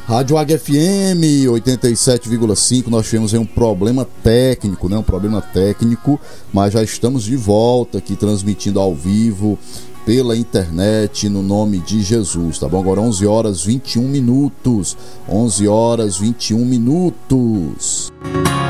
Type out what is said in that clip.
Rádio Águia FM 87,5, nós tivemos aí um problema técnico, mas já estamos de volta aqui transmitindo ao vivo pela internet no nome de Jesus, tá bom? Agora 11 horas 21 minutos, 11 horas 21 minutos.